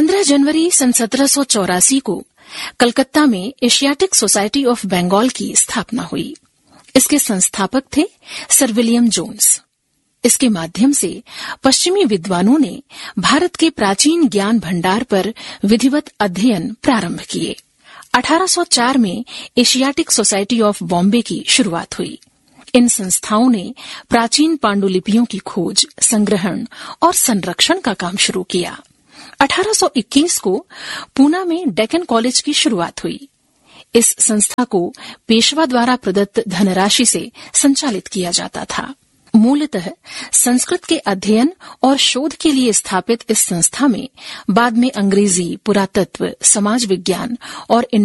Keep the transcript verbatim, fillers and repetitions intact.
पंद्रह जनवरी सन सत्रह सौ चौरासी को कलकत्ता में एशियाटिक सोसाइटी ऑफ बंगाल की स्थापना हुई। इसके संस्थापक थे सर विलियम जोन्स। इसके माध्यम से पश्चिमी विद्वानों ने भारत के प्राचीन ज्ञान भंडार पर विधिवत अध्ययन प्रारंभ किए। अठारह सौ चार में एशियाटिक सोसाइटी ऑफ बॉम्बे की शुरुआत हुई। इन संस्थाओं ने प्राचीन पांडुलिपियों की खोज, संग्रहण और संरक्षण का काम शुरू किया। अठारह सौ इक्कीस को पूना में डेक्कन कॉलेज की शुरुआत हुई। इस संस्था को पेशवा द्वारा प्रदत्त धनराशि से संचालित किया जाता था। मूलतः संस्कृत के अध्ययन और शोध के लिए स्थापित इस संस्था में बाद में अंग्रेजी, पुरातत्व, समाज विज्ञान और